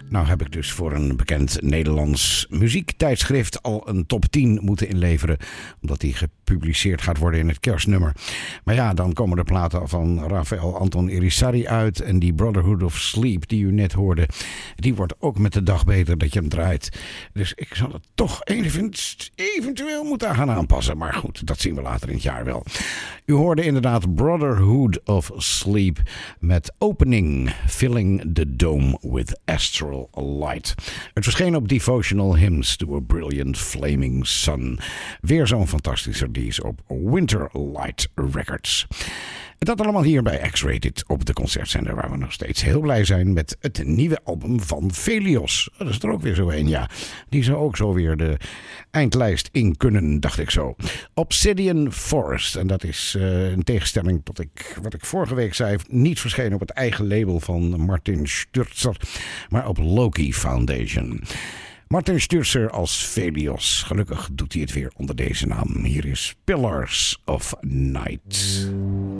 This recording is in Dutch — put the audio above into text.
Nou heb ik dus voor een bekend Nederlands muziektijdschrift al een top 10 moeten inleveren. Omdat die gepubliceerd gaat worden in het kerstnummer. Maar ja, dan komen de platen van Rafael Anton Irisarri uit. En die Brotherhood of Sleep die u net hoorde, die wordt ook met de dag beter dat je hem draait. Dus ik zal het toch eventueel moeten gaan aanpassen. Maar goed, dat zien we later in het jaar wel. U hoorde inderdaad Brotherhood of Sleep met opening Filling the Dome with Astral Light. Het verscheen op Devotional Hymns to a Brilliant Flaming Sun. Weer zo'n fantastische release op Winter Light Records. Dat allemaal hier bij X-Rated op de concertzender, waar we nog steeds heel blij zijn met het nieuwe album van Velios. Dat is er ook weer zo een, ja. Die zou ook zo weer de eindlijst in kunnen, dacht ik zo. Obsidian Forest, en dat is in tegenstelling tot wat ik vorige week zei, niet verschenen op het eigen label van Martin Sturzer, maar op Loki Foundation. Martin Sturzer als Velios. Gelukkig doet hij het weer onder deze naam. Hier is Pillars of Night.